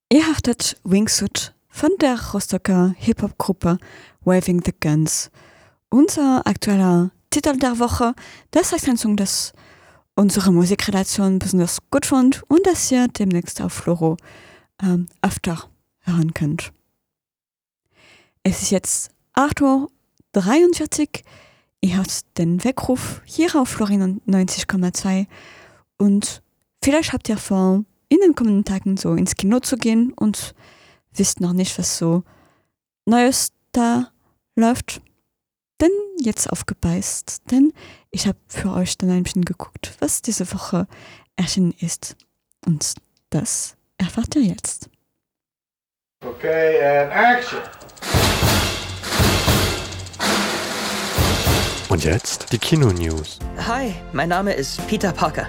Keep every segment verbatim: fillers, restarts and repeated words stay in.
Ihr haftet Wingsuit von der Rostocker Hip-Hop-Gruppe Waving the Guns. Unser aktueller Titel der Woche, das heißt ein Song, das unsere Musikredaktion besonders gut fand und das ihr demnächst auf Floro ähm, öfter hören könnt. Es ist jetzt acht Uhr dreiundvierzig. Ihr hört den Weckruf hier auf Florin neunzig Komma zwei und vielleicht habt ihr vor, in den kommenden Tagen so ins Kino zu gehen und wisst noch nicht, was so Neues da läuft. Denn jetzt aufgepasst, denn ich habe für euch dann ein bisschen geguckt, was diese Woche erschienen ist. Und das erfahrt ihr jetzt. Okay, and action! Und jetzt die Kino-News. Hi, mein Name ist Peter Parker.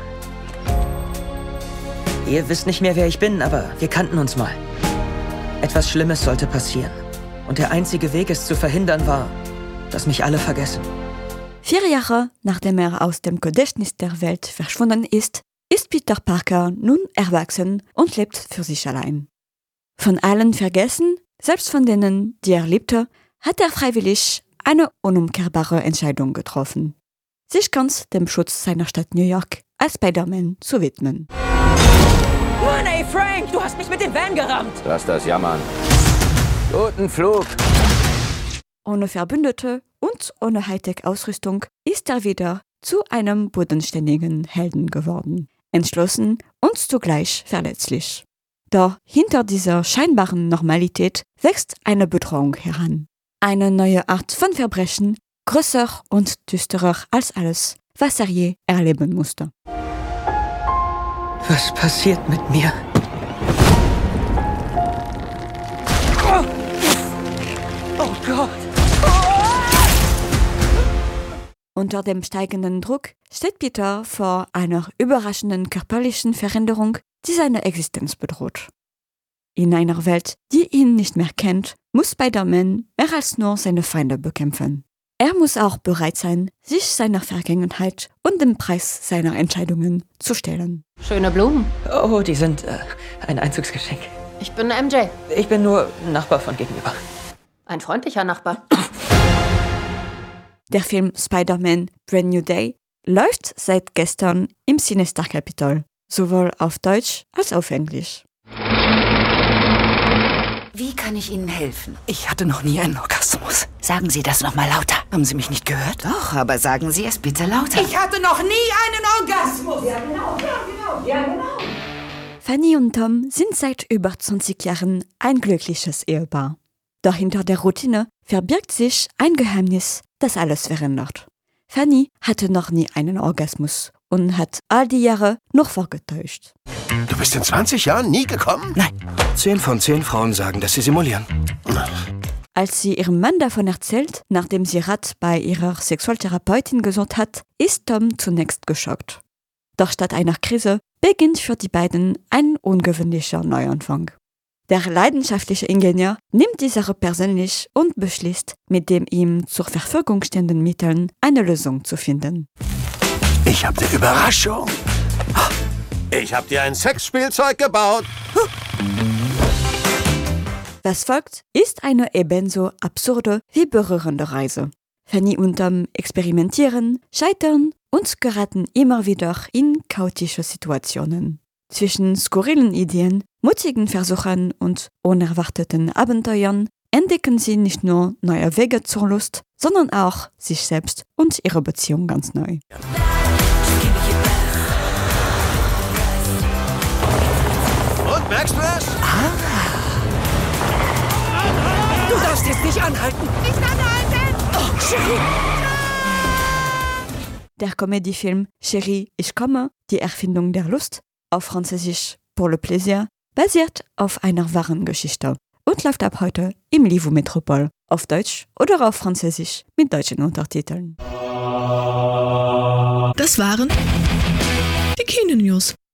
Ihr wisst nicht mehr, wer ich bin, aber wir kannten uns mal. Etwas Schlimmes sollte passieren. Und der einzige Weg, es zu verhindern, war, dass mich alle vergessen. Vier Jahre nachdem er aus dem Gedächtnis der Welt verschwunden ist, ist Peter Parker nun erwachsen und lebt für sich allein. Von allen vergessen, selbst von denen, die er liebte, hat er freiwillig eine unumkehrbare Entscheidung getroffen. Sich ganz dem Schutz seiner Stadt New York als Spider-Man zu widmen. Mann, ey, Frank, du hast mich mit dem Van gerammt. Lass das jammern. Guten Flug. Ohne Verbündete und ohne Hightech-Ausrüstung ist er wieder zu einem bodenständigen Helden geworden. Entschlossen und zugleich verletzlich. Doch hinter dieser scheinbaren Normalität wächst eine Bedrohung heran. Eine neue Art von Verbrechen, größer und düsterer als alles, was er je erleben musste. Was passiert mit mir? Oh, oh Gott! Unter dem steigenden Druck steht Peter vor einer überraschenden körperlichen Veränderung, die seine Existenz bedroht. In einer Welt, die ihn nicht mehr kennt, muss Spider-Man mehr als nur seine Feinde bekämpfen. Er muss auch bereit sein, sich seiner Vergangenheit und dem Preis seiner Entscheidungen zu stellen. Schöne Blumen. Oh, die sind äh, ein Einzugsgeschenk. Ich bin M J. Ich bin nur Nachbar von gegenüber. Ein freundlicher Nachbar. Der Film Spider-Man Brand New Day läuft seit gestern im Cinestar Capitol, sowohl auf Deutsch als auf Englisch. Wie kann ich Ihnen helfen? Ich hatte noch nie einen Orgasmus. Sagen Sie das noch mal lauter. Haben Sie mich nicht gehört? Doch, aber sagen Sie es bitte lauter. Ich hatte noch nie einen Orgasmus. Ja, genau, ja, genau, ja, genau. Fanny und Tom sind seit über zwanzig Jahren ein glückliches Ehepaar. Doch hinter der Routine verbirgt sich ein Geheimnis, das alles verändert. Fanny hatte noch nie einen Orgasmus und hat all die Jahre noch vorgetäuscht. Du bist in zwanzig Jahren nie gekommen? Nein. Zehn von zehn Frauen sagen, dass sie simulieren. Als sie ihrem Mann davon erzählt, nachdem sie Rat bei ihrer Sexualtherapeutin gesucht hat, ist Tom zunächst geschockt. Doch statt einer Krise beginnt für die beiden ein ungewöhnlicher Neuanfang. Der leidenschaftliche Ingenieur nimmt die Sache persönlich und beschließt, mit dem ihm zur Verfügung stehenden Mitteln eine Lösung zu finden. Ich habe eine Überraschung. Ich habe dir ein Sexspielzeug gebaut. Was folgt, ist eine ebenso absurde wie berührende Reise. Fanny und Tom experimentieren, scheitern und geraten immer wieder in chaotische Situationen. Zwischen skurrilen Ideen, mutigen Versuchen und unerwarteten Abenteuern entdecken sie nicht nur neue Wege zur Lust, sondern auch sich selbst und ihre Beziehung ganz neu. Und merkst du es? Ah. Du darfst jetzt nicht anhalten. Nicht anhalten! Oh, Cherie. Der Comédiefilm Chérie, ich komme, die Erfindung der Lust, auf Französisch Pour le plaisir, basiert auf einer wahren Geschichte und läuft ab heute im Livo Metropol, auf Deutsch oder auf Französisch mit deutschen Untertiteln. Das waren die Kino-News.